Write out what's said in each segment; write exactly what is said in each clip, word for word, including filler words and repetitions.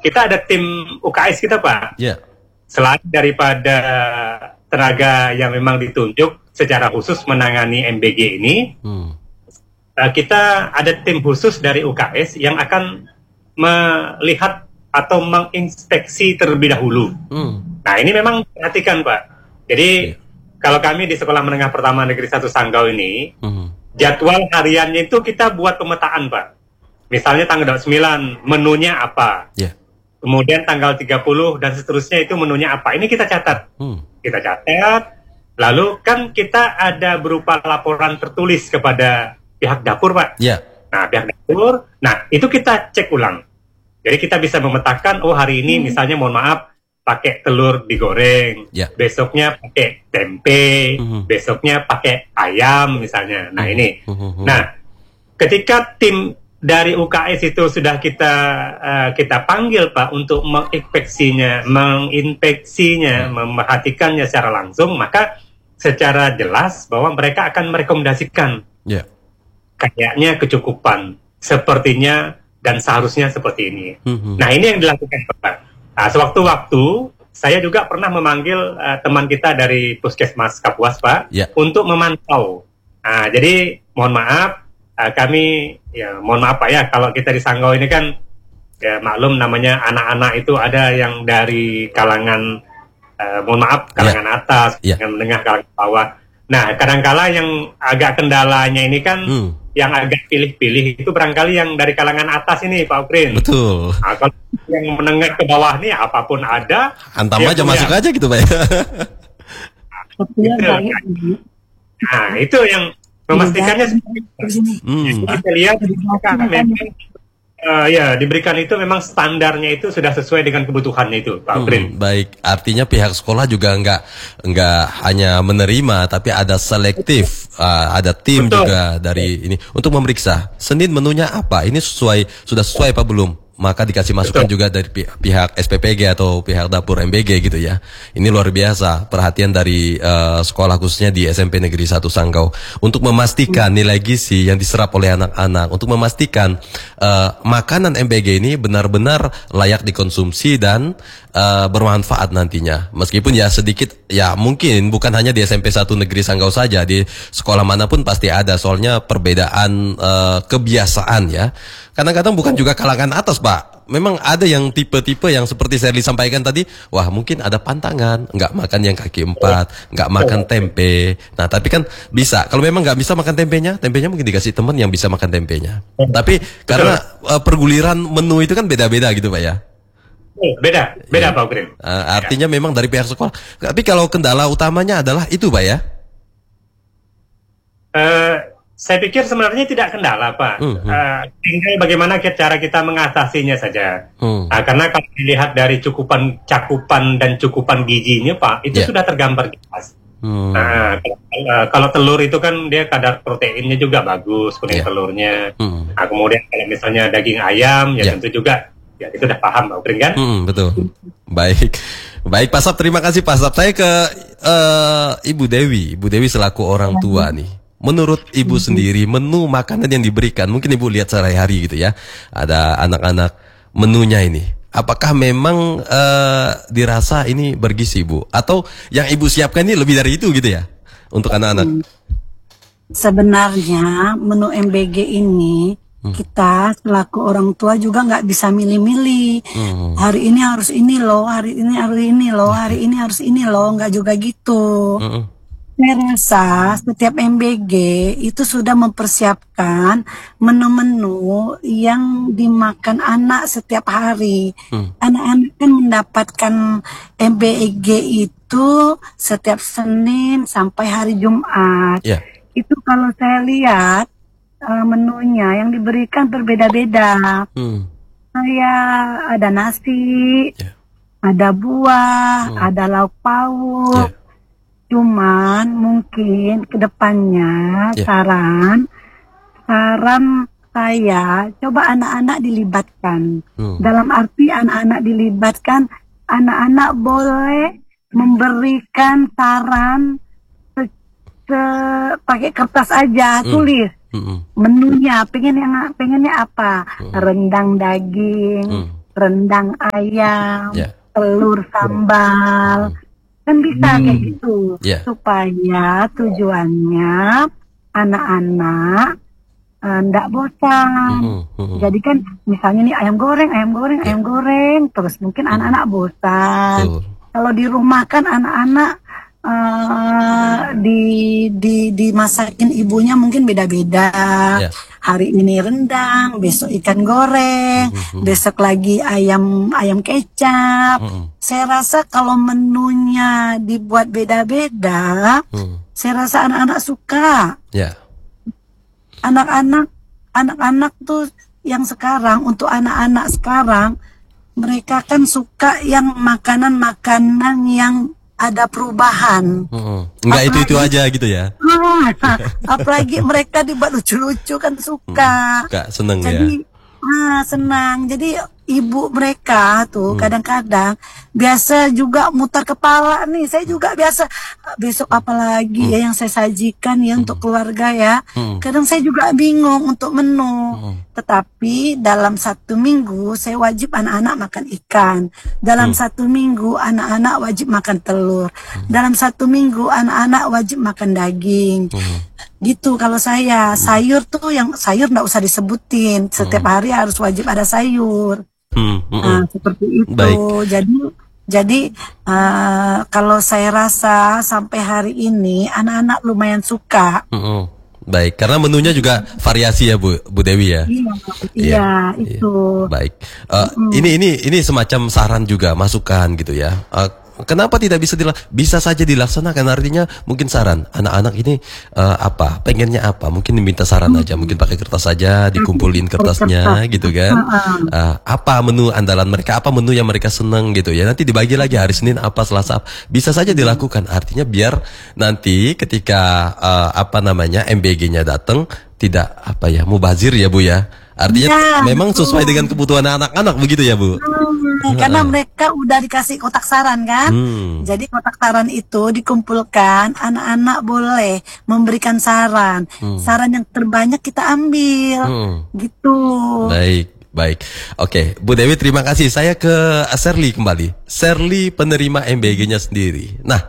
kita ada tim U K S kita, Pak. Yeah. Selain daripada tenaga yang memang ditunjuk secara khusus menangani M B G ini, hmm. uh, kita ada tim khusus dari U K S yang akan melihat atau menginspeksi terlebih dahulu. Hmm. Nah, ini memang perhatikan, Pak. Jadi, yeah. kalau kami di Sekolah Menengah Pertama Negeri satu Sanggau ini, hmm. jadwal hariannya itu kita buat pemetaan, Pak. Misalnya tanggal dua puluh sembilan, menunya apa. Yeah. Kemudian tanggal tiga puluh dan seterusnya itu menunya apa. Ini kita catat. Hmm. Kita catat. Lalu kan kita ada berupa laporan tertulis kepada pihak dapur, Pak. Yeah. Nah, pihak dapur. Nah, itu kita cek ulang. Jadi kita bisa memetakan, oh hari ini hmm. misalnya mohon maaf, pakai telur digoreng, yeah. besoknya pakai tempe, hmm. besoknya pakai ayam misalnya. Nah hmm. ini, hmm. nah ketika tim dari U K S itu sudah kita uh, kita panggil, Pak, untuk menginspeksinya, menginspeksinya, hmm. memperhatikannya secara langsung, maka secara jelas bahwa mereka akan merekomendasikan, yeah. kayaknya kecukupan, sepertinya dan seharusnya seperti ini. Mm-hmm. Nah, ini yang dilakukan, Pak. Nah, sewaktu-waktu saya juga pernah memanggil uh, teman kita dari Puskesmas Kapuas, Pak, yeah. untuk memantau. Nah, jadi mohon maaf, uh, kami ya mohon maaf, Pak, ya kalau kita di Sanggau ini kan ya maklum namanya anak-anak itu ada yang dari kalangan uh, mohon maaf kalangan yeah. atas, yeah. kalangan menengah, kalangan bawah. Nah, kadang-kala yang agak kendalanya ini kan mm. yang agak pilih-pilih itu barangkali yang dari kalangan atas ini, Pak Ukrin. Betul. Nah, kalau yang menengah ke bawah nih apapun ada, antam aja masuk aja gitu, Pak. Gitu. Nah, itu yang memastikannya seperti itu. Hmm. Kita lihat memang uh, ya diberikan itu memang standarnya itu sudah sesuai dengan kebutuhannya itu, Pak Ukrin. Hmm, baik, artinya pihak sekolah juga nggak nggak hanya menerima, tapi ada selektif, uh, ada tim Betul. juga dari ini untuk memeriksa. Senin menunya apa? Ini sesuai sudah sesuai apa belum? Maka dikasih masukan Betul. juga dari pihak S P P G atau pihak dapur M B G gitu ya. Ini luar biasa perhatian dari uh, sekolah khususnya di S M P Negeri satu Sanggau untuk memastikan nilai gizi yang diserap oleh anak-anak, untuk memastikan uh, makanan M B G ini benar-benar layak dikonsumsi dan uh, bermanfaat nantinya. Meskipun ya sedikit, ya mungkin bukan hanya di S M P satu Negeri Sanggau saja, di sekolah manapun pasti ada, soalnya perbedaan uh, kebiasaan ya. Kadang-kadang bukan juga kalangan atas, Pak. Memang ada yang tipe-tipe yang seperti Sherly sampaikan tadi, wah mungkin ada pantangan, nggak makan yang kaki empat, nggak makan tempe. Nah tapi kan bisa, kalau memang nggak bisa makan tempenya, tempenya mungkin dikasih teman yang bisa makan tempenya. Tapi karena uh, perguliran menu itu kan beda-beda gitu, Pak ya. Beda, beda ya. Pak Ukrin. Uh, artinya ya. memang dari pihak sekolah. Tapi kalau kendala utamanya adalah itu, Pak ya? Uh, Saya pikir sebenarnya tidak kendala, Pak. Uh, -huh. uh, tinggal bagaimana cara kita mengatasinya saja. Uh. Nah, karena kalau dilihat dari cukupan cakupan dan cukupan gizinya, Pak, itu yeah. sudah tergambar jelas. Uh. Nah, kalau, uh, kalau telur itu kan dia kadar proteinnya juga bagus, kuning yeah. telurnya. Uh. Nah, kemudian kalau misalnya daging ayam, ya yeah. tentu juga, ya itu udah paham, Pak Ukrin kan? Uh, betul. Baik, baik Pak Sab, terima kasih Pak Sab. Saya ke uh, Ibu Dewi, Ibu Dewi selaku orang tua nih. Menurut Ibu sendiri, menu makanan yang diberikan, mungkin Ibu lihat sehari-hari gitu ya, ada anak-anak menunya ini, apakah memang uh, dirasa ini bergizi, Bu? Atau yang Ibu siapkan ini lebih dari itu gitu ya, untuk anak-anak? Sebenarnya menu M B G ini, hmm. kita selaku orang tua juga nggak bisa milih-milih. Hmm. Hari ini harus ini loh, hari ini harus ini loh, hari ini harus ini loh, nggak juga gitu. Hmm. Saya rasa setiap M B G itu sudah mempersiapkan menu-menu yang dimakan anak setiap hari. Hmm. Anak-anak kan mendapatkan M B G itu setiap Senin sampai hari Jumat. Yeah. Itu kalau saya lihat uh, menunya yang diberikan berbeda-beda. Hmm. Kayak ada nasi, yeah. ada buah, hmm. ada lauk pauk. Yeah. Cuman mungkin kedepannya yeah. saran saran saya coba anak-anak dilibatkan. Hmm. Dalam arti anak-anak dilibatkan, anak-anak boleh memberikan saran se, se, pakai kertas aja, hmm. tulis hmm. menunya, pengen yang pengennya apa, hmm. rendang daging, hmm. rendang ayam, yeah. telur sambal, kan bisa Hmm. kayak gitu, Yeah. supaya tujuannya anak-anak ndak bosan. Hmm, hmm. Jadi kan misalnya nih ayam goreng, ayam goreng, Yeah. ayam goreng, terus mungkin anak-anak bosan. Betul. Kalau di rumah kan anak-anak eh, di di dimasakin ibunya mungkin beda-beda. Ya. Hari ini rendang, besok ikan goreng, Mhm. besok lagi ayam ayam kecap. Mhm. Saya rasa kalau menunya dibuat beda-beda, Hmm. saya rasa anak-anak suka. Ya. Anak-anak anak-anak tuh yang sekarang, untuk anak-anak sekarang, mereka kan suka yang makanan-makanan yang ada perubahan. Hmm. Enggak itu-itu aja gitu ya. Ah, apalagi mereka dibuat lucu-lucu kan suka. Enggak seneng ya. Jadi ah, senang. Jadi ibu mereka tuh kadang-kadang biasa juga mutar kepala nih. Saya juga biasa "Ah, besok apa lagi ya yang saya sajikan ya untuk keluarga ya." Hmm. Kadang saya juga bingung untuk menu. Hmm. Tetapi dalam satu minggu saya wajib anak-anak makan ikan. Dalam satu minggu anak-anak wajib makan telur. Dalam satu minggu anak-anak wajib makan daging. Gitu kalau saya. Sayur tuh yang sayur nggak usah disebutin. Setiap hari harus wajib ada sayur. Hmm. Hmm. Nah, seperti itu. Baik. Jadi jadi eh, kalau saya rasa sampai hari ini anak-anak lumayan suka. Hmm. Baik, karena menunya juga variasi ya Bu, Bu Dewi ya. Iya, Iya, iya itu. Baik. Eh, Ini ini ini semacam saran juga, masukan gitu ya. Eh, kenapa tidak bisa dilak bisa saja dilaksanakan? Artinya mungkin saran anak-anak ini eh, apa? Pengennya apa? Mungkin diminta saran aja, mungkin pakai kertas saja, dikumpulin kertasnya gitu kan. Eh, apa menu andalan mereka? Apa menu yang mereka seneng gitu ya? Nanti dibagi lagi hari Senin apa, Selasa apa. Bisa saja dilakukan. Artinya biar nanti ketika eh, apa namanya M B G-nya datang tidak apa ya, mubazir ya Bu ya. Artinya Ya, memang betul. sesuai dengan kebutuhan anak-anak begitu ya Bu. Hmm, karena mereka udah dikasih kotak saran kan. Hmm. Jadi kotak saran itu dikumpulkan, anak-anak boleh memberikan saran. Saran yang terbanyak kita ambil. Hmm. Gitu. Baik, baik. Oke, Bu Dewi terima kasih. Saya ke Serly kembali. Serly penerima M B G-nya sendiri. Nah,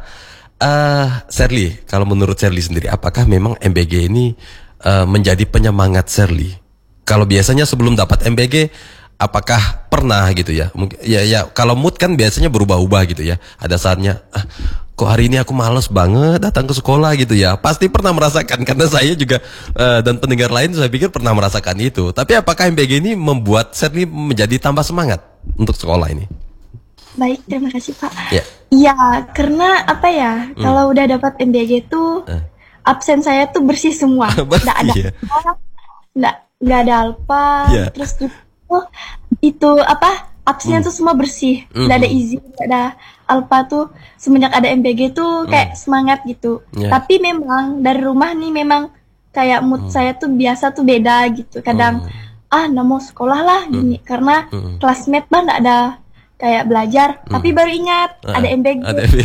eh Serly, kalau menurut Serly sendiri, apakah memang M B G ini eh, menjadi penyemangat Serly? Kalau biasanya sebelum dapat M B G, apakah pernah gitu ya? Mungkin ya ya kalau mood kan biasanya berubah-ubah gitu ya. Ada saatnya ah, kok hari ini aku malas banget datang ke sekolah gitu ya. Pasti pernah merasakan karena saya juga eh, dan pendengar lain saya pikir pernah merasakan itu. Tapi apakah M B G ini membuat Serly menjadi tambah semangat untuk sekolah ini? Baik, terima kasih Pak. Ya. Iya, karena apa ya? Kalau udah dapat M B G tuh Eh. absen saya tuh bersih semua. Bersih, Nggak ada ya. alpa, nggak nggak ada alpa. Iya. Terus juga tuh, itu apa? Absennya tuh semua bersih. Nggak ada izin, nggak ada alpa tuh. Semenjak ada M B G tuh kayak semangat gitu. Iya. Tapi memang dari rumah nih memang kayak mood saya tuh biasa tuh beda gitu. Kadang ah nggak mau sekolah lah gini karena Hmm. classmate bah nggak ada kayak belajar. Tapi baru ingat Ah, ada M B G. Ada M B G.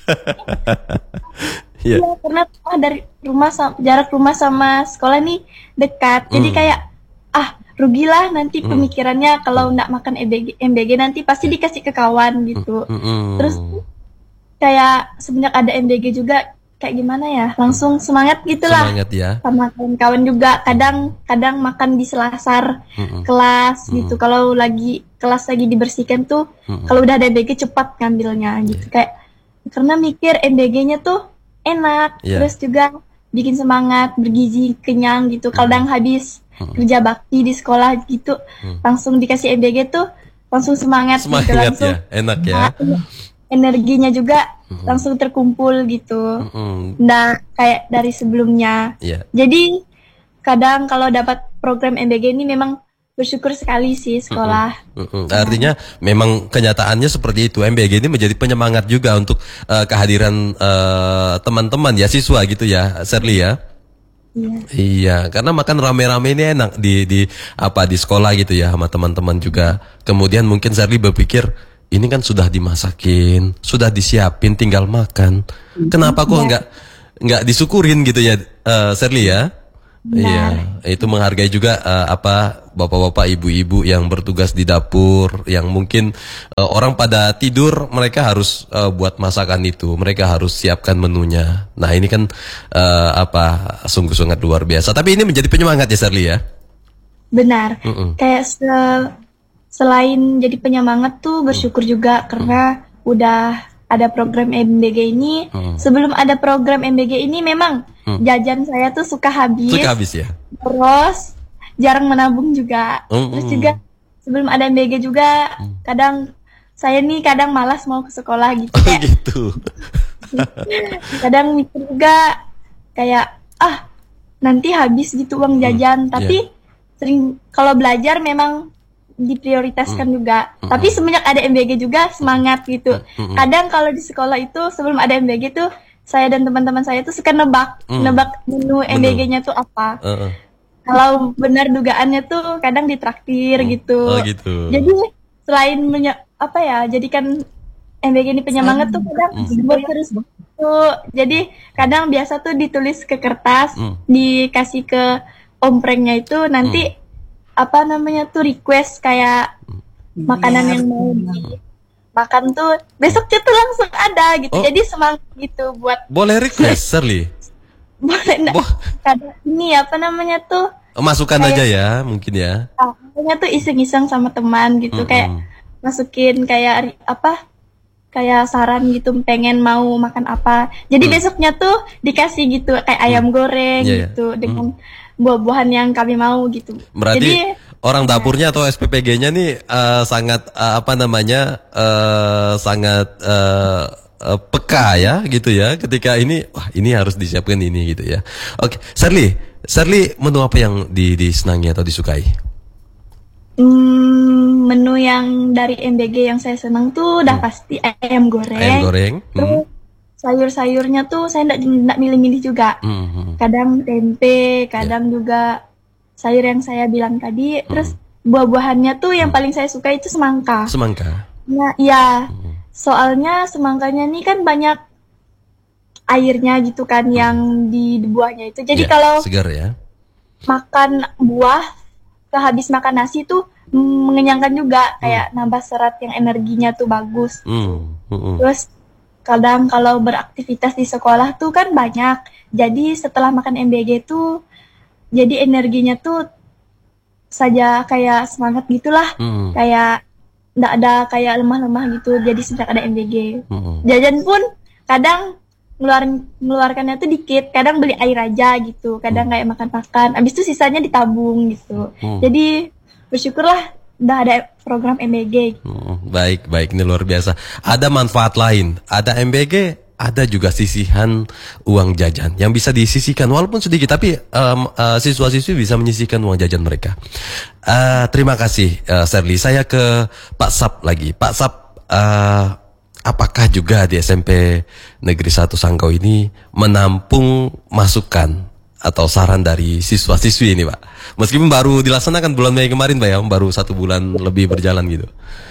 Iya. Iya, karena ah, dari rumah sama, jarak rumah sama sekolah nih dekat. Jadi Hmm. kayak ah rugilah nanti pemikirannya kalau nggak makan M B G, M B G nanti pasti dikasih ke kawan gitu. Mm-mm. Terus kayak semenjak ada M B G juga kayak gimana ya? Langsung semangat gitulah. Semangat ya. Sama kawan-kawan juga kadang kadang makan di selasar Mm-mm. kelas gitu. Kalau lagi kelas lagi dibersihkan tuh kalau udah ada M B G cepat ngambilnya gitu. Kayak karena mikir M B G-nya tuh enak, Iya. terus juga bikin semangat, bergizi, kenyang gitu. Kadang habis kerja bakti di sekolah gitu, langsung dikasih M B G tuh langsung semangat, gitu, Semangat langsung ya, enak ya. Nah, energinya juga langsung terkumpul gitu. Mm-mm. Nah, kayak dari sebelumnya. Iya. Jadi kadang kalau dapat program M B G ini memang bersyukur sekali sih sekolah. Mm-mm. Artinya memang kenyataannya seperti itu. M B G ini menjadi penyemangat juga untuk eh, kehadiran eh, teman-teman ya siswa gitu ya, Serly ya. Iya. Iya, karena makan rame-rame ini enak di di apa di sekolah gitu ya sama teman-teman juga. Kemudian mungkin Serly berpikir ini kan sudah dimasakin, sudah disiapin, tinggal makan. Kenapa kok nggak nggak disyukurin gitu ya, eh, Serly ya? Iya, itu menghargai juga uh, apa bapak-bapak, ibu-ibu yang bertugas di dapur, yang mungkin uh, orang pada tidur, mereka harus uh, buat masakan itu, mereka harus siapkan menunya. Nah ini kan uh, apa sungguh sangat luar biasa. Tapi ini menjadi penyemangat ya Sherly ya. Benar. Mm-mm. Kayak se- selain jadi penyemangat tuh bersyukur juga karena mm. udah ada program M B G ini. Mm. Sebelum ada program M B G ini memang mm. jajan saya tuh suka habis. Suka habis ya. Terus jarang menabung juga. Mm-mm. Terus juga sebelum ada M B G juga mm. kadang saya nih kadang malas mau ke sekolah gitu. Oh, gitu. Kadang mikir juga kayak ah nanti habis gitu uang jajan. Mm. Tapi yeah. sering kalau belajar memang diprioritaskan mm. juga. Mm. Tapi semenjak ada M B G juga semangat gitu. Mm. Kadang kalau di sekolah itu sebelum ada M B G tuh saya dan teman-teman saya tuh suka nebak, mm. nebak menu M B G-nya tuh apa. Uh-uh. Kalau benar dugaannya tuh kadang ditraktir mm. gitu. Oh gitu. Jadi selain menye- apa ya, jadikan M B G ini penyemangat tuh kadang mm. buat terus tuh. Jadi kadang biasa tuh ditulis ke kertas, mm. dikasih ke omprengnya itu nanti mm. apa namanya tuh request kayak hmm. makanan yang mau dimakan tuh besoknya tuh langsung ada gitu. Oh. Jadi semangat gitu buat. Boleh request Sherly? Boleh enggak? Bo- Kadang ini apa namanya tuh masukan kayak, aja ya mungkin ya. Awalnya tuh iseng-iseng sama teman gitu. Mm-hmm. Kayak masukin kayak apa kayak saran gitu pengen mau makan apa. Jadi mm. besoknya tuh dikasih gitu kayak ayam mm. goreng yeah, gitu yeah. dengan mm. buah-buahan yang kami mau gitu. Berarti jadi, orang dapurnya atau S P P G-nya nih uh, sangat uh, apa namanya uh, sangat uh, uh, peka ya gitu ya. Ketika ini wah ini harus disiapkan ini gitu ya. Oke, Sherly, Sherly menu apa yang di, disenangi atau disukai? Hmm, menu yang dari M B G yang saya senang tuh udah hmm. pasti ayam goreng. Ayam goreng. Hmm. Sayur-sayurnya tuh saya enggak enggak milih-milih juga. Mm-hmm. Kadang tempe, kadang yeah. juga sayur yang saya bilang tadi. Mm-hmm. Terus buah-buahannya tuh yang mm-hmm. paling saya suka itu semangka. Semangka. Nah, ya. Mm-hmm. Soalnya semangkanya nih kan banyak airnya gitu kan mm-hmm. yang di buahnya itu. Jadi yeah, kalau segar ya. Makan buah sehabis makan nasi tuh mengenyangkan juga, mm. kayak nambah serat yang energinya tuh bagus. Mm-hmm. Terus kadang kalau beraktivitas di sekolah tuh kan banyak. Jadi setelah makan M B G tuh jadi energinya tuh saja kayak semangat gitulah. Hmm. Kayak enggak ada kayak lemah-lemah gitu. Jadi sejak ada M B G. Hmm. Jajan pun kadang ngeluarin ngeluarkannya tuh dikit. Kadang beli air aja gitu. Kadang hmm. kayak makan-makan. Abis itu sisanya ditabung gitu. Hmm. Jadi bersyukurlah udah ada program M B G. Hmm, baik, baik, ini luar biasa. Ada manfaat lain, ada M B G, ada juga sisihan uang jajan yang bisa disisihkan walaupun sedikit, tapi um, uh, siswa-siswi bisa menyisihkan uang jajan mereka. Uh, terima kasih, uh, Sherly. Saya ke Pak Sap lagi. Pak Sap, uh, apakah juga di S M P Negeri satu Sanggau ini menampung masukan atau saran dari siswa-siswi ini, Pak? Meskipun baru dilaksanakan bulan Mei kemarin, Pak ya, baru satu bulan lebih berjalan gitu.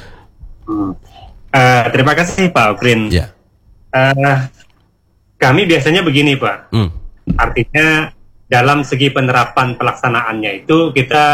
Hmm. Uh, terima kasih Pak Okrin. Ya. Uh, kami biasanya begini, Pak. Hmm. Artinya dalam segi penerapan pelaksanaannya itu kita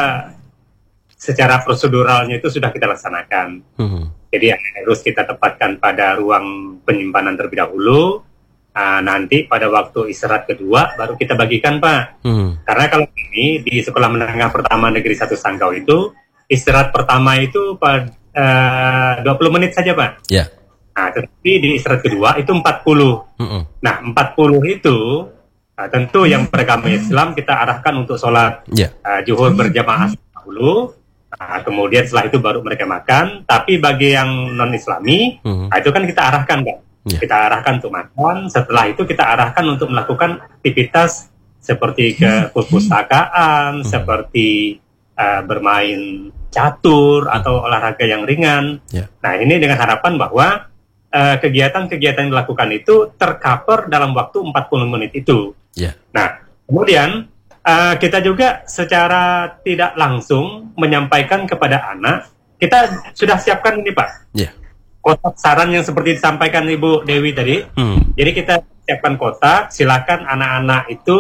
secara proseduralnya itu sudah kita laksanakan. Hmm. Jadi harus kita tempatkan pada ruang penyimpanan terlebih dahulu. Nah, nanti pada waktu istirahat kedua baru kita bagikan, Pak. Hmm. Karena kalau ini di Sekolah Menengah Pertama Negeri satu Sanggau itu istirahat pertama itu pada uh, dua puluh menit saja, Pak. Ya. Yeah. Nah, tetapi di istirahat kedua itu empat puluh. Mm-hmm. Nah, empat puluh itu nah, tentu yang beragama Islam kita arahkan untuk sholat yeah. uh, zuhur berjamaah dahulu. Nah, kemudian setelah itu baru mereka makan. Tapi bagi yang non-Islami, mm-hmm. nah, itu kan kita arahkan, Pak. Yeah. Kita arahkan untuk makan. Setelah itu kita arahkan untuk melakukan aktivitas seperti ke perpustakaan, mm-hmm. seperti uh, bermain catur mm-hmm. atau olahraga yang ringan. Yeah. Nah, ini dengan harapan bahwa uh, kegiatan-kegiatan yang dilakukan itu tercover dalam waktu empat puluh menit itu. Yeah. Nah, kemudian uh, kita juga secara tidak langsung menyampaikan kepada anak, kita sudah siapkan ini, Pak. Yeah. Kotak saran yang seperti disampaikan Ibu Dewi tadi. Hmm. Jadi kita siapkan kotak, silakan anak-anak itu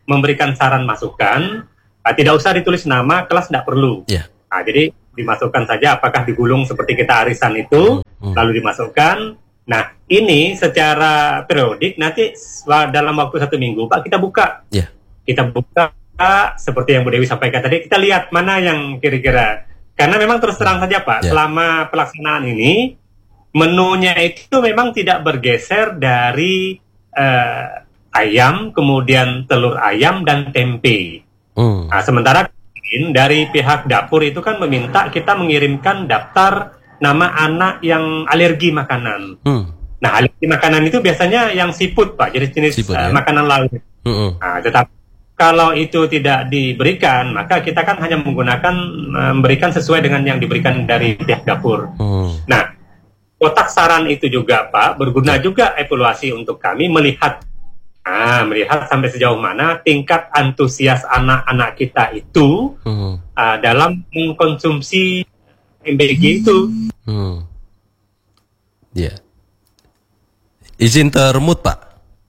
memberikan saran masukan, uh, tidak usah ditulis nama, kelas tidak perlu. Yeah. Nah, jadi dimasukkan saja apakah digulung seperti kita arisan itu, hmm. lalu dimasukkan. Nah, ini secara periodik nanti dalam waktu satu minggu Pak kita buka. Yeah. Kita buka seperti yang Bu Dewi sampaikan tadi, kita lihat mana yang kira-kira. Karena memang terus terang saja Pak, yeah. selama pelaksanaan ini menunya itu memang tidak bergeser dari uh, ayam, kemudian telur ayam dan tempe. Hmm. Nah, sementara dari pihak dapur itu kan meminta kita mengirimkan daftar nama anak yang alergi makanan. Hmm. Nah, alergi makanan itu biasanya yang seafood Pak, jenis-jenis uh, ya? makanan laut. Hmm. Nah, tetapi kalau itu tidak diberikan, maka kita kan hanya menggunakan memberikan sesuai dengan yang diberikan dari pihak dapur. Hmm. Nah, kotak saran itu juga Pak berguna juga evaluasi untuk kami melihat. Nah, melihat sampai sejauh mana tingkat antusias anak-anak kita itu hmm. uh, dalam mengkonsumsi M B G itu. Hmm. Ya. Yeah. Izin termut Pak.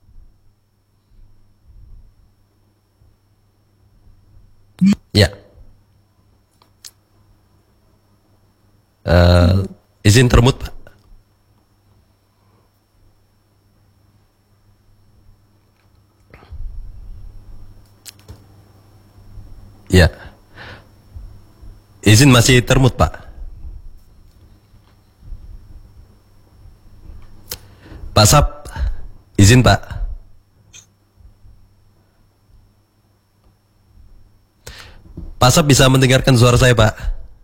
Ya. Uh, izin termut Pak. Ya. Izin masih termut, Pak. Pak Sap, izin Pak. Pak Sap bisa mendengarkan suara saya, Pak?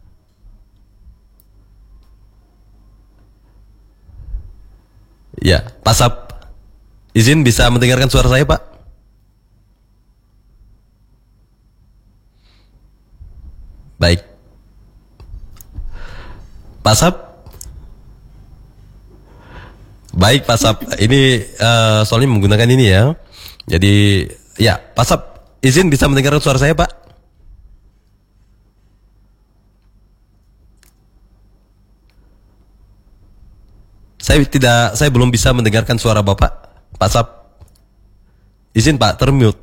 Ya, Pak Sap, izin bisa mendengarkan suara saya, Pak? Baik. Pak Sap? Baik, Pak Sap. Ini uh, soalnya menggunakan ini ya. Jadi, ya, Pak Sap, izin bisa mendengarkan suara saya, Pak? Saya tidak, saya belum bisa mendengarkan suara Bapak. Pak Sap. Izin, Pak, termute.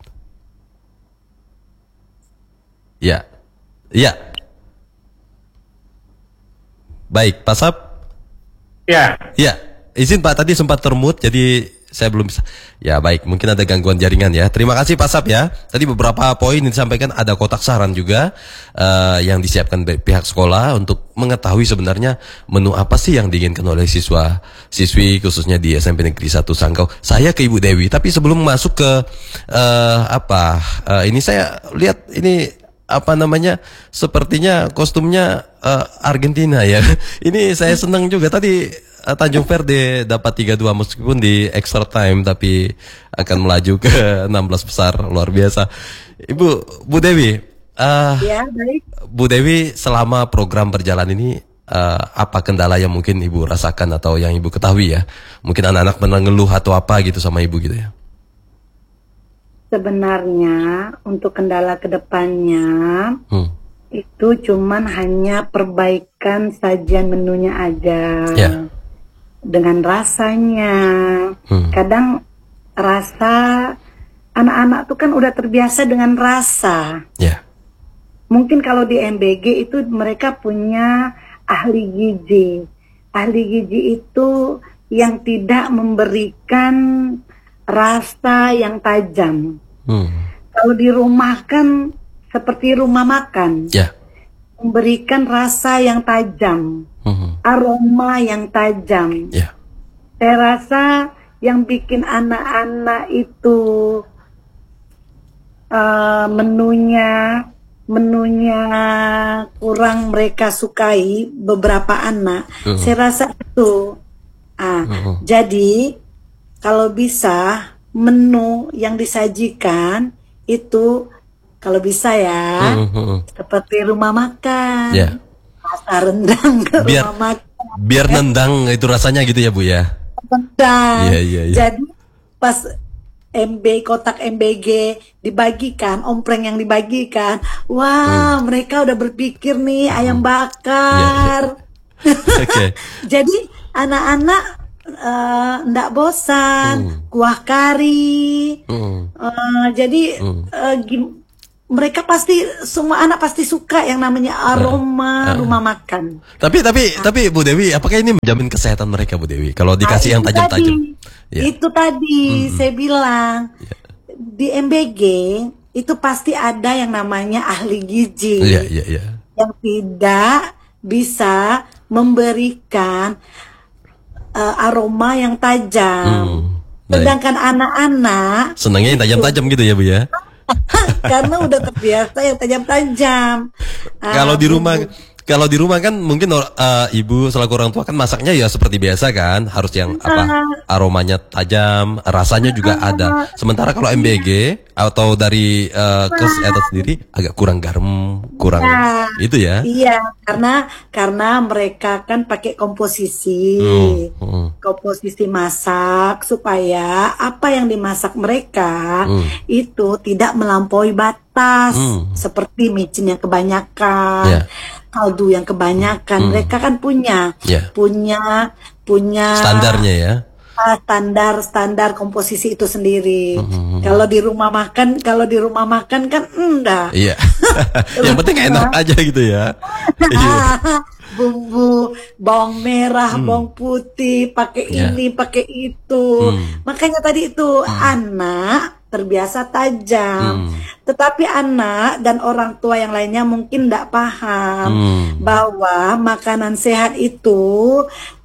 Ya. Ya. Baik, Pak Sap. Ya. Ya. Izin Pak, tadi sempat termute, jadi saya belum bisa. Ya baik, mungkin ada gangguan jaringan ya. Terima kasih Pak Sap ya. Tadi beberapa poin yang disampaikan, ada kotak saran juga uh, yang disiapkan pihak sekolah untuk mengetahui sebenarnya menu apa sih yang diinginkan oleh siswa siswi khususnya di S M P Negeri satu Sangkau. Saya ke Ibu Dewi, tapi sebelum masuk ke uh, apa uh, ini saya lihat ini apa namanya, sepertinya kostumnya uh, Argentina ya. Ini saya senang juga tadi uh, Tanjung Verde dapat tiga dua meskipun di extra time, tapi akan melaju ke enam belas besar, luar biasa. Ibu Bu Dewi, uh, ya, baik. Bu Dewi, selama program berjalan ini uh, apa kendala yang mungkin Ibu rasakan atau yang Ibu ketahui ya? Mungkin anak-anak mengeluh atau apa gitu sama Ibu gitu ya? Sebenarnya untuk kendala kedepannya hmm. itu cuman hanya perbaikan sajian menunya aja, yeah. dengan rasanya. Hmm. Kadang rasa anak-anak tuh kan udah terbiasa dengan rasa. Yeah. Mungkin kalau di M B G itu mereka punya ahli gizi. Ahli gizi itu yang tidak memberikan rasa yang tajam. Hmm. Kalau di rumah kan seperti rumah makan, yeah. memberikan rasa yang tajam, hmm. aroma yang tajam. Yeah. Saya rasa yang bikin anak-anak itu uh, menunya menunya kurang mereka sukai, beberapa anak. Hmm. Saya rasa itu. Ah, hmm. Jadi kalau bisa menu yang disajikan itu kalau bisa ya mm-hmm. seperti rumah makan, yeah. rasa rendang ke biar, rumah makan. Biar ya. Nendang itu rasanya gitu ya Bu ya. Nendang. Yeah, yeah, yeah. Jadi pas M B kotak M B G dibagikan, ompreng yang dibagikan, wah mm. mereka udah berpikir nih ayam bakar. Yeah, yeah. Okay. Jadi anak-anak Uh, ndak bosan, hmm. kuah kari, hmm. Uh, jadi hmm. uh, gim- mereka pasti, semua anak pasti suka yang namanya aroma uh, uh. rumah makan. Tapi tapi uh. tapi Bu Dewi, apakah ini menjamin kesehatan mereka Bu Dewi? Kalau dikasih nah, yang tajam-tajam? Ya. Itu tadi hmm. saya bilang ya. Di M B G itu pasti ada yang namanya ahli gizi ya, ya, ya. yang tidak bisa memberikan uh, aroma yang tajam. Hmm. Sedangkan anak-anak senangnya yang tajam-tajam gitu ya Bu ya? Karena udah terbiasa yang tajam-tajam. Kalau uh, di rumah, kalau di rumah kan mungkin uh, ibu selaku orang tua kan masaknya ya seperti biasa kan, harus yang apa aromanya tajam, rasanya juga ada. Sementara kalau M B G atau dari uh, kesehatan sendiri agak kurang garam, kurang nah, itu ya? Iya, karena karena mereka kan pakai komposisi, hmm, hmm. komposisi masak supaya apa yang dimasak mereka hmm. itu tidak melampaui batas, hmm. seperti micin yang kebanyakan. Yeah. Kaldu yang kebanyakan, hmm. mereka kan punya, yeah. punya, punya standarnya ya, standar standar komposisi itu sendiri. Hmm. Kalau di rumah makan, kalau di rumah makan kan enggak. Iya. Yang penting enak aja gitu ya. Bumbu bawang merah, hmm. bawang putih, pakai yeah. ini, pakai itu. Hmm. Makanya tadi itu hmm. anak terbiasa tajam, hmm. tetapi anak dan orang tua yang lainnya mungkin tidak paham hmm. bahwa makanan sehat itu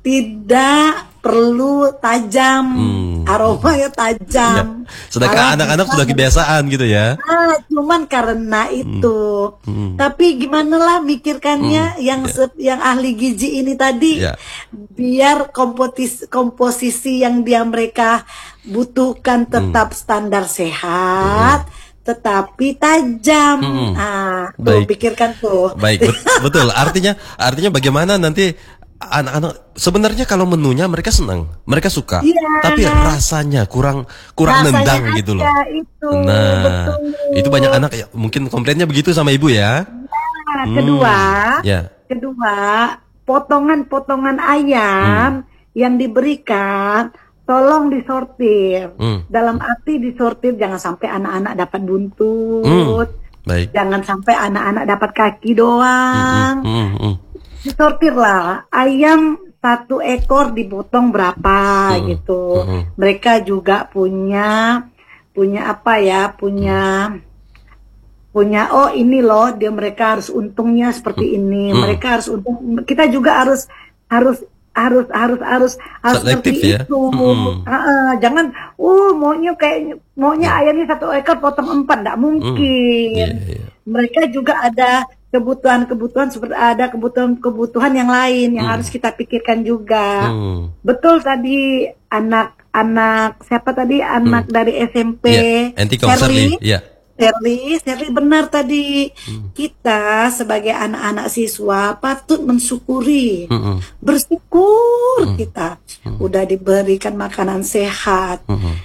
tidak perlu tajam, hmm. aromanya tajam. Ya. Sedangkan anak-anak sudah kebiasaan gitu ya. Ah, cuman karena itu. Hmm. Hmm. Tapi gimana lah mikirkannya hmm. yang ya. yang ahli gizi ini tadi, ya. biar komposisi komposisi yang dia mereka butuhkan tetap hmm. standar sehat. Hmm. Tetapi tajam. Hmm. Ah, tuh pikirkan tuh. Baik, betul. Artinya, artinya bagaimana nanti anak-anak sebenarnya kalau menunya mereka senang, mereka suka, ya. Tapi rasanya kurang kurang rasanya nendang gitu loh. Itu, nah, betul. Itu banyak anak ya, mungkin komplainnya begitu sama ibu ya. Nah, hmm. kedua, ya. kedua potongan-potongan ayam hmm. yang diberikan tolong disortir. Hmm. Dalam arti disortir jangan sampai anak-anak dapat buntut, hmm. Baik. Jangan sampai anak-anak dapat kaki doang. Hmm. Hmm. Hmm. Hmm. Disortirlah ayam satu ekor dipotong berapa hmm. gitu. Hmm. Mereka juga punya punya apa ya? Punya hmm. punya oh ini loh dia mereka harus untungnya seperti hmm. ini. Hmm. Mereka harus untung. Kita juga harus harus harus harus harus harus seperti ya? Itu. Hmm. Uh, uh, jangan uh maunya kayak maunya hmm. ayamnya satu ekor potong empat, tidak mungkin. Hmm. Yeah, yeah. Mereka juga ada kebutuhan-kebutuhan seperti ada kebutuhan-kebutuhan yang lain yang hmm. harus kita pikirkan juga. Hmm. Betul tadi anak-anak siapa tadi anak hmm. dari S M P yeah. Shirley, yeah. Shirley, Shirley benar tadi. Hmm. Kita sebagai anak-anak siswa patut mensyukuri, hmm. bersyukur hmm. kita hmm. udah diberikan makanan sehat. Hmm.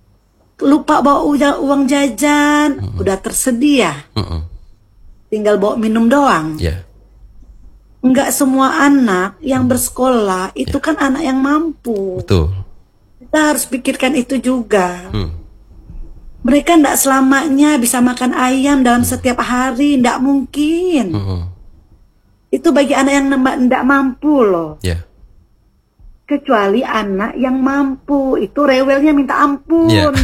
Lupa bawa uang jajan, hmm. udah tersedia. Hmm. Tinggal bawa minum doang. Yeah. Enggak semua anak yang bersekolah itu yeah. kan anak yang mampu. Betul. Kita harus pikirkan itu juga. Hmm. Mereka enggak selamanya bisa makan ayam dalam setiap hari, enggak mungkin. Hmm. Itu bagi anak yang enggak mampu loh. Yeah. Kecuali anak yang mampu, itu rewelnya minta ampun. Yeah.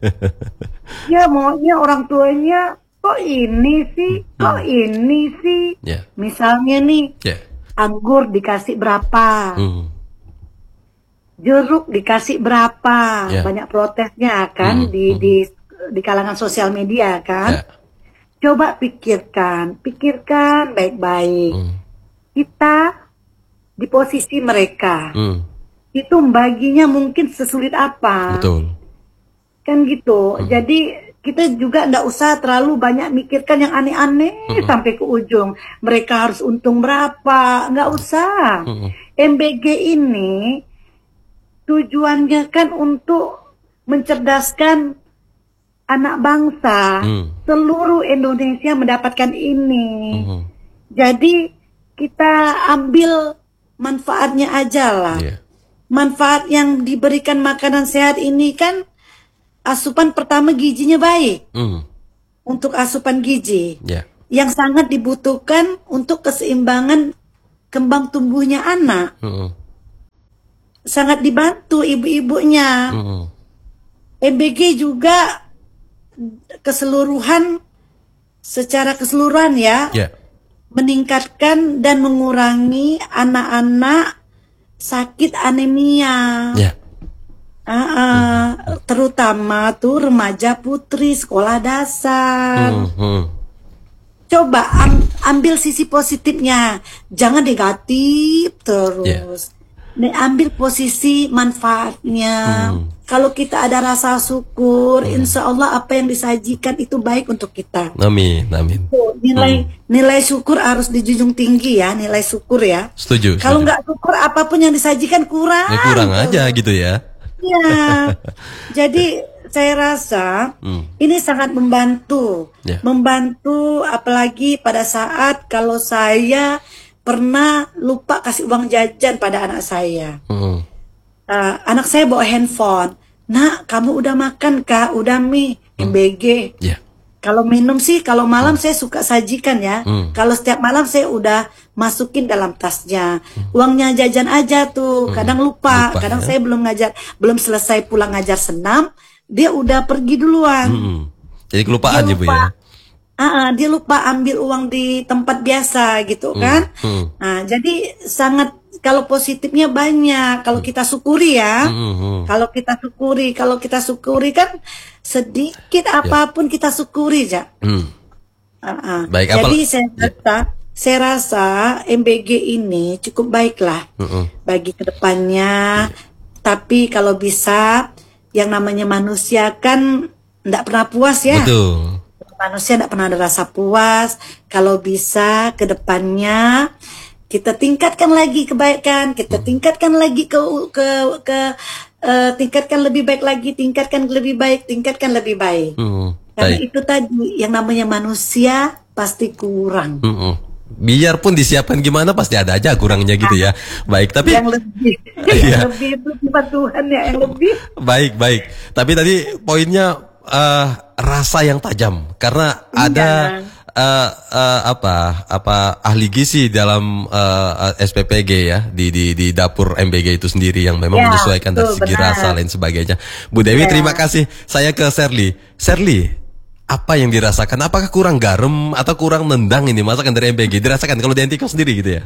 Ya maunya orang tuanya kok ini sih, kok hmm. ini sih. Yeah. Misalnya nih, yeah. anggur dikasih berapa, hmm. jeruk dikasih berapa, yeah. banyak protesnya kan hmm. di di di kalangan sosial media kan. Yeah. Coba pikirkan, pikirkan baik-baik. Hmm. Kita di posisi mereka, hmm. itu baginya mungkin sesulit apa. Betul. Kan gitu. Hmm. Jadi kita juga nggak usah terlalu banyak mikirkan yang aneh-aneh mm-hmm. sampai ke ujung. Mereka harus untung berapa? Nggak usah. Mm-hmm. M B G ini tujuannya kan untuk mencerdaskan anak bangsa. Mm. Seluruh Indonesia mendapatkan ini. Mm-hmm. Jadi kita ambil manfaatnya aja lah. Yeah. Manfaat yang diberikan makanan sehat ini kan asupan pertama gizinya baik. Mm. Untuk asupan gizi. Yeah. Yang sangat dibutuhkan untuk keseimbangan kembang tumbuhnya anak. Mm-mm. Sangat dibantu ibu-ibunya. Mm-mm. M B G juga keseluruhan, secara keseluruhan ya, Yeah. meningkatkan dan mengurangi anak-anak sakit anemia. Yeah. Uh, uh, terutama tuh remaja putri sekolah dasar. Mm-hmm. Coba am, ambil sisi positifnya, jangan negatif terus. Yeah. Ambil posisi manfaatnya. Mm. Kalau kita ada rasa syukur, mm. insya Allah apa yang disajikan itu baik untuk kita. Amin, amin. So, nilai mm. nilai syukur harus dijunjung tinggi ya, nilai syukur ya. Setuju. Kalau nggak syukur, apapun yang disajikan kurang. Ya, kurang aja gitu ya. Ya, jadi saya rasa hmm. ini sangat membantu, yeah. membantu apalagi pada saat kalau saya pernah lupa kasih uang jajan pada anak saya. Hmm. Uh, anak saya bawa handphone, nak kamu udah makan kak, udah mie, hmm. M B G. Yeah. Kalau minum sih, kalau malam hmm. saya suka sajikan ya. Hmm. Kalau setiap malam saya udah masukin dalam tasnya. Hmm. Uangnya jajan aja tuh. Hmm. Kadang lupa. lupa Kadang ya? Saya belum ngajar, belum selesai pulang ngajar senam, dia udah pergi duluan. Hmm. Jadi kelupaan ya Bu ya. Uh, uh, dia lupa ambil uang di tempat biasa gitu hmm. kan. Hmm. Nah, jadi sangat, kalau positifnya banyak, kalau kita syukuri ya, mm -hmm. kalau kita syukuri, kalau kita syukuri kan sedikit apapun yeah. kita syukuri ya. Mm. Uh -uh. Baik, jadi apa? saya rasa, yeah. saya rasa M B G ini cukup baiklah mm -hmm. bagi kedepannya. Yeah. Tapi kalau bisa, yang namanya manusia kan tidak pernah puas ya. Betul. Manusia tidak pernah ada rasa puas. Kalau bisa kedepannya kita tingkatkan lagi kebaikan, kita tingkatkan lagi ke ke ke uh, tingkatkan lebih baik lagi, tingkatkan lebih baik, tingkatkan lebih baik. Hmm, Karena baik. Itu tadi yang namanya manusia pasti kurang. Hmm, hmm. Biarpun disiapkan gimana pasti ada aja kurangnya gitu ya. Baik, tapi yang lebih, yang lebih itu cuma Tuhan ya yang lebih. Baik, baik. Tapi tadi poinnya uh, rasa yang tajam karena iya. ada Uh, uh, apa apa ahli gizi dalam uh, S P P G ya di di di dapur M B G itu sendiri yang memang ya, menyesuaikan dari segi benar. rasa lain sebagainya. Bu Dewi ya. Terima kasih. Saya ke Sherly. Sherly, apa yang dirasakan? Apakah kurang garam atau kurang nendang ini masakan dari M B G? Dirasakan kalau di Antiko sendiri gitu ya?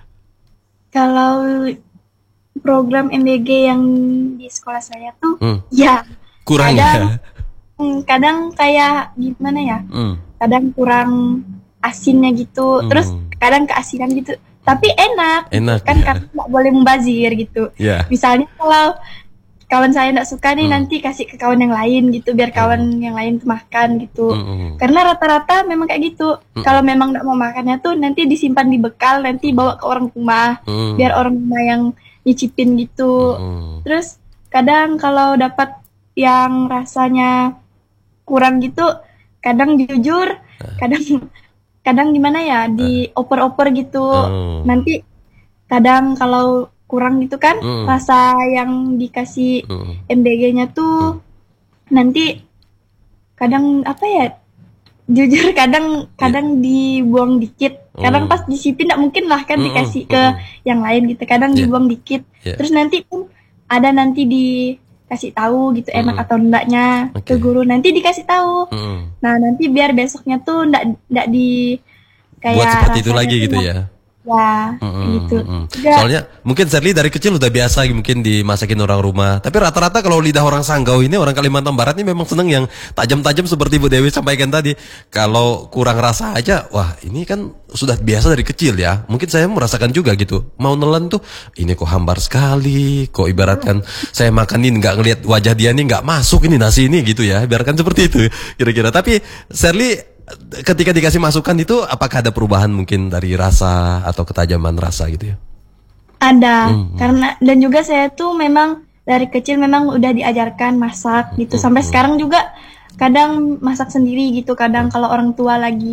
Kalau program M B G yang di sekolah saya tuh hmm. ya kurang kadang, ya. Kadang kayak gimana ya? Hmm. Kadang kurang asinnya gitu, hmm. terus kadang keasinan gitu, tapi enak, enak kan ya. Karena nggak boleh membazir gitu. Yeah. Misalnya kalau kawan saya nggak suka nih, hmm. nanti kasih ke kawan yang lain gitu, biar kawan hmm. yang lain tuh makan gitu. Hmm. Karena rata-rata memang kayak gitu. Hmm. Kalau memang nggak mau makannya tuh nanti disimpan di bekal, nanti bawa ke orang rumah, hmm. biar orang rumah yang nyicipin gitu. Hmm. Terus kadang kalau dapat yang rasanya kurang gitu, kadang jujur, kadang kadang gimana ya, dioper-oper gitu. Oh. Nanti kadang kalau kurang gitu kan, mm. rasa yang dikasih mm. M B G-nya tuh mm. nanti kadang apa ya, jujur kadang kadang yeah. dibuang dikit. Kadang mm. pas disipin nggak mungkin lah kan mm. dikasih ke mm. yang lain gitu. Kadang yeah. dibuang dikit. Yeah. Terus nanti pun ada nanti di kasih tahu gitu enak mm. atau enggaknya okay. ke guru, nanti dikasih tahu. Mm. Nah nanti biar besoknya tuh enggak enggak di kayak buat seperti itu lagi gitu ya. Ya, mm-hmm, gitu. Mm-hmm. Soalnya mungkin Sherly dari kecil udah biasa mungkin dimasakin orang rumah. Tapi rata-rata kalau lidah orang Sanggau ini, orang Kalimantan Barat ini memang seneng yang tajam-tajam seperti Bu Dewi sampaikan tadi. Kalau kurang rasa aja, wah ini kan sudah biasa dari kecil ya. Mungkin saya merasakan juga gitu. Mau nelen tuh, ini kok hambar sekali. Kok ibaratkan saya makan ini nggak ngelihat wajah dia nih nggak masuk ini nasi ini gitu ya. Ibaratkan seperti itu kira-kira. Tapi Sherly, ketika dikasih masukan itu, apakah ada perubahan mungkin dari rasa atau ketajaman rasa gitu ya? Ada, hmm, karena dan juga saya tuh memang dari kecil memang udah diajarkan masak gitu. Sampai hmm, sekarang juga kadang masak sendiri gitu. Kadang kalau orang tua lagi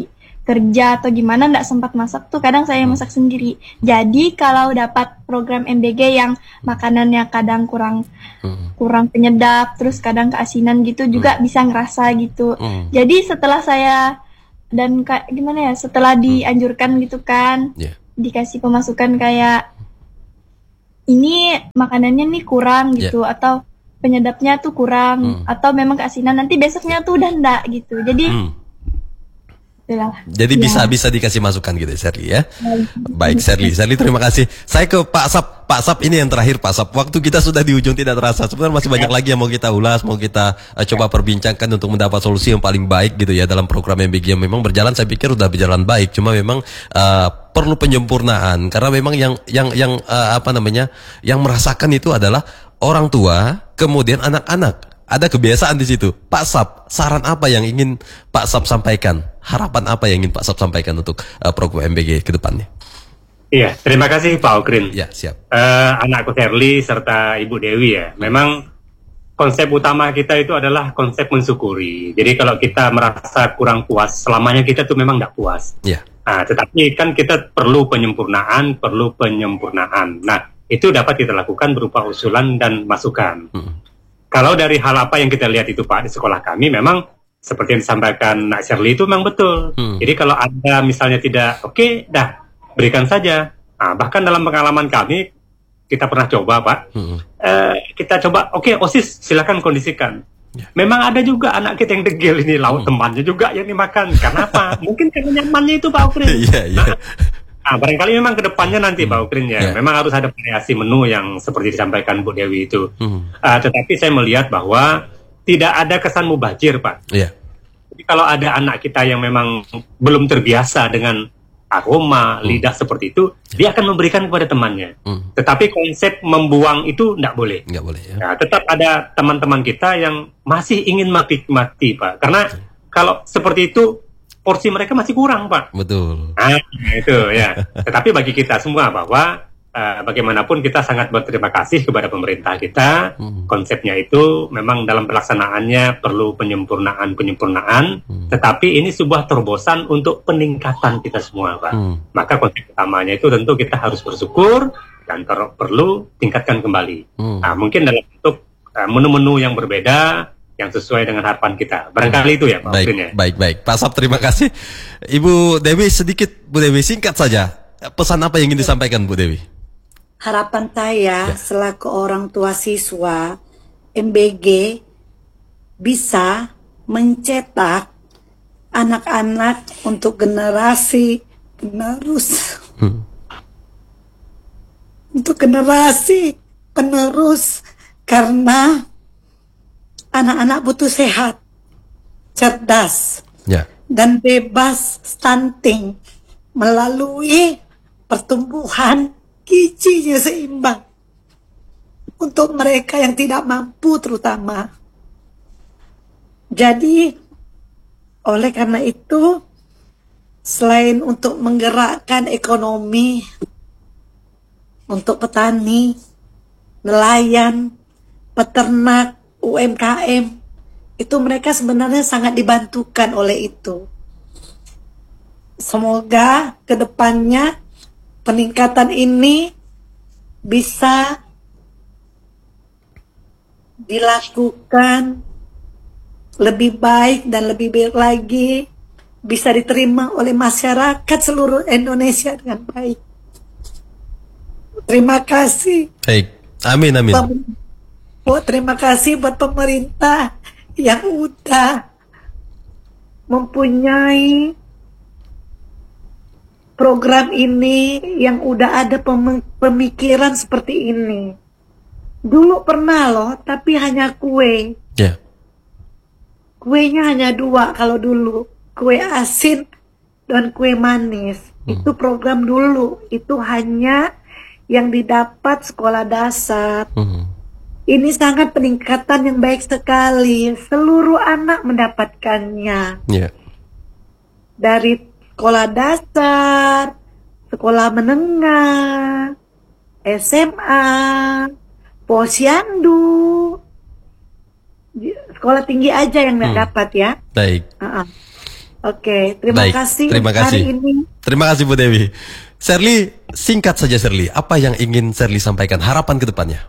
kerja atau gimana nggak sempat masak tuh kadang saya masak sendiri. Jadi kalau dapat program M B G yang makanannya kadang kurang hmm. kurang penyedap, terus kadang keasinan gitu juga hmm. bisa ngerasa gitu. Hmm. Jadi setelah saya dan ka, gimana ya setelah dianjurkan gitu kan, yeah. dikasih pemasukan kayak ini makanannya nih kurang gitu yeah. atau penyedapnya tuh kurang hmm. atau memang keasinan nanti besoknya tuh udah enggak gitu. Jadi hmm. Jadi ya. bisa bisa dikasih masukan gitu Sherly ya. Baik Sherly, Sherly terima kasih. Saya ke Pak Sap, Pak Sap ini yang terakhir Pak Sap. Waktu kita sudah di ujung tidak terasa. Sebenarnya masih banyak lagi yang mau kita ulas, mau kita uh, coba perbincangkan untuk mendapat solusi yang paling baik gitu ya dalam program M B G yang memang berjalan. Saya pikir sudah berjalan baik. Cuma memang uh, perlu penyempurnaan karena memang yang yang yang uh, apa namanya yang merasakan itu adalah orang tua, kemudian anak-anak. Ada kebiasaan di situ. Pak Sap, saran apa yang ingin Pak Sap sampaikan? Harapan apa yang ingin Pak Sap sampaikan untuk uh, program M B G ke depannya? Iya, terima kasih Pak Okrin. Ya, siap. Uh, anakku Sherly serta Ibu Dewi ya. Memang konsep utama kita itu adalah konsep mensyukuri. Jadi kalau kita merasa kurang puas, selamanya kita tuh memang nggak puas. Iya. Nah, tetapi kan kita perlu penyempurnaan, perlu penyempurnaan. Nah, itu dapat kita lakukan berupa usulan dan masukan. Hmm. Kalau dari hal apa yang kita lihat itu Pak di sekolah kami memang seperti yang disampaikan Nak Sherly itu memang betul. Hmm. Jadi kalau ada misalnya tidak oke, okay, dah berikan saja. Nah, bahkan dalam pengalaman kami kita pernah coba Pak, hmm. eh, kita coba oke okay, OSIS silakan kondisikan. Yeah. Memang ada juga anak kita yang degil ini lauk hmm. temannya juga yang dimakan. Kenapa? Mungkin karena nyamannya itu Pak Okrin. yeah, yeah. Nah, Nah, barangkali memang ke depannya nanti hmm. Pak Okrin ya, yeah. memang harus ada variasi menu yang seperti disampaikan Bu Dewi itu. Hmm. Uh, tetapi saya melihat bahwa tidak ada kesan mubazir Pak. Yeah. Jadi kalau ada anak kita yang memang belum terbiasa dengan aroma, hmm. lidah seperti itu, yeah. dia akan memberikan kepada temannya. Hmm. Tetapi konsep membuang itu tidak boleh. Nggak boleh ya. Nah, tetap ada teman-teman kita yang masih ingin mati-mati Pak. Karena okay. kalau seperti itu, porsi mereka masih kurang Pak. Betul. Nah itu ya. Tetapi bagi kita semua bahwa uh, bagaimanapun kita sangat berterima kasih kepada pemerintah kita. Hmm. Konsepnya itu memang dalam pelaksanaannya perlu penyempurnaan-penyempurnaan. Hmm. Tetapi ini sebuah terobosan untuk peningkatan kita semua Pak. Hmm. Maka konsep utamanya itu tentu kita harus bersyukur dan ter- perlu tingkatkan kembali. Hmm. Nah mungkin dalam bentuk uh, menu-menu yang berbeda yang sesuai dengan harapan kita. Barangkali itu ya Pak. Baik, ya. baik, baik. Pak Sap, terima kasih. Ibu Dewi, sedikit Bu Dewi, singkat saja. Pesan apa yang ingin disampaikan Bu Dewi? Harapan saya ya. selaku orang tua siswa, M B G bisa mencetak anak-anak untuk generasi penerus. Hmm. Untuk generasi penerus. Karena anak-anak butuh sehat, cerdas, ya. dan bebas stunting melalui pertumbuhan gizinya seimbang untuk mereka yang tidak mampu terutama. Jadi, oleh karena itu, selain untuk menggerakkan ekonomi untuk petani, nelayan, peternak, U M K M, itu mereka sebenarnya sangat dibantukan oleh itu. Semoga kedepannya peningkatan ini bisa dilakukan lebih baik dan lebih baik lagi, bisa diterima oleh masyarakat seluruh Indonesia dengan baik. Terima kasih. Baik, amin amin. Oh, terima kasih buat pemerintah yang udah mempunyai program ini, yang udah ada pemikiran seperti ini. Dulu pernah loh, tapi hanya kue. Yeah. Kuenya hanya dua kalau dulu, kue asin dan kue manis. Hmm. Itu program dulu, itu hanya yang didapat sekolah dasar. Hmm. Ini sangat peningkatan yang baik sekali. Seluruh anak mendapatkannya. Yeah. Dari sekolah dasar, sekolah menengah, S M A, posyandu, sekolah tinggi aja yang nggak hmm. dapat ya. Baik. Uh-uh. Oke, terima Baik, kasih terima kasih. hari ini. Terima kasih Bu Dewi. Sherly, singkat saja Sherly, apa yang ingin Sherly sampaikan, harapan ke depannya?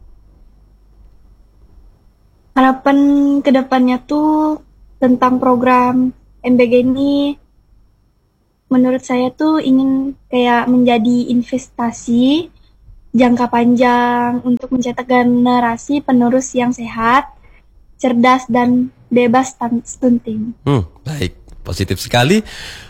Harapan ke depannya tuh tentang program M B G ini, menurut saya tuh ingin kayak menjadi investasi jangka panjang untuk mencetak generasi penerus yang sehat, cerdas, dan bebas stunting. Hmm, baik, positif sekali.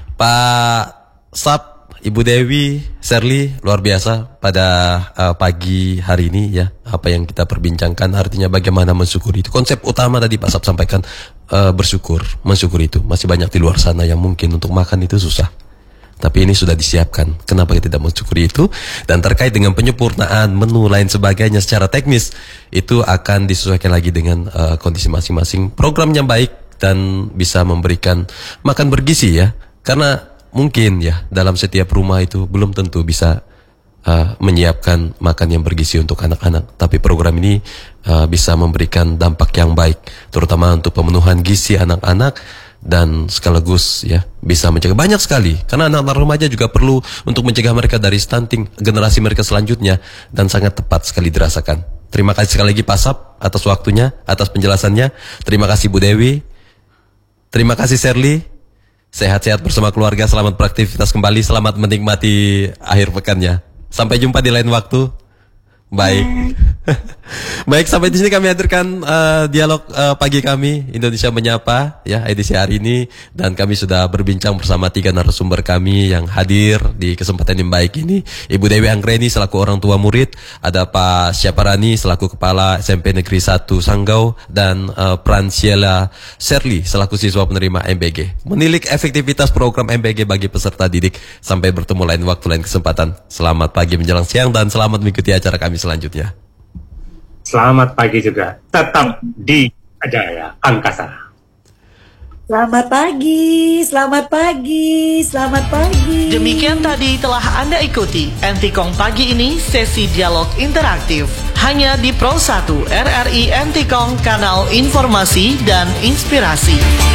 Pak Sap, Ibu Dewi, Sherly, luar biasa pada uh, pagi hari ini ya. Apa yang kita perbincangkan artinya bagaimana mensyukuri itu. Konsep utama tadi Pak Sap sampaikan, uh, bersyukur, mensyukuri itu. Masih banyak di luar sana yang mungkin untuk makan itu susah. Tapi ini sudah disiapkan. Kenapa kita tidak mensyukuri itu? Dan terkait dengan penyempurnaan menu lain sebagainya secara teknis, itu akan disesuaikan lagi dengan uh, kondisi masing-masing. Programnya baik dan bisa memberikan makan bergizi ya. Karena mungkin ya dalam setiap rumah itu belum tentu bisa uh, menyiapkan makan yang bergizi untuk anak-anak. Tapi program ini uh, bisa memberikan dampak yang baik, terutama untuk pemenuhan gizi anak-anak. Dan sekaligus ya bisa mencegah banyak sekali, karena anak-anak remaja juga perlu untuk mencegah mereka dari stunting generasi mereka selanjutnya, dan sangat tepat sekali dirasakan. Terima kasih sekali lagi Pak Sap atas waktunya, atas penjelasannya. Terima kasih Bu Dewi, terima kasih Sherly. Sehat-sehat bersama keluarga, selamat beraktivitas kembali, selamat menikmati akhir pekannya. Sampai jumpa di lain waktu. Baik. Baik, sampai di sini kami hadirkan uh, dialog uh, pagi kami Indonesia Menyapa ya edisi hari ini, dan kami sudah berbincang bersama tiga narasumber kami yang hadir di kesempatan yang baik ini. Ibu Dewi Anggreni selaku orang tua murid, ada Pak Syaparani selaku kepala S M P Negeri satu Sanggau, dan uh, Pransiela Sherly selaku siswa penerima M B G. Menilik efektivitas program M B G bagi peserta didik. Sampai bertemu lain waktu, lain kesempatan. Selamat pagi menjelang siang dan selamat mengikuti acara kami selanjutnya. Selamat pagi juga. Tetap di Jaya Angkasa. Selamat pagi, selamat pagi, selamat pagi. Demikian tadi telah Anda ikuti Entikong pagi ini, sesi dialog interaktif hanya di Pro satu R R I Entikong, kanal informasi dan inspirasi.